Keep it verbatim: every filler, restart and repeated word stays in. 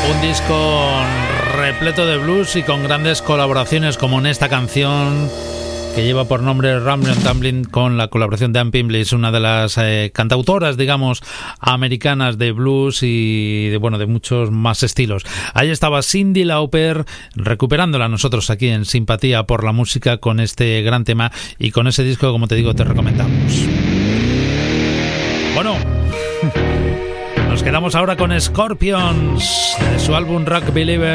Un disco repleto de blues y con grandes colaboraciones, como en esta canción que lleva por nombre Rumbling and Tumbling, con la colaboración de Ann Pimblett, una de las eh, cantautoras, digamos, americanas de blues y de, bueno, de muchos más estilos. Ahí estaba Cyndi Lauper, recuperándola nosotros aquí en Simpatía por la Música con este gran tema y con ese disco, como te digo, te recomendamos. Bueno, nos quedamos ahora con Scorpions, de su álbum Rock Believer.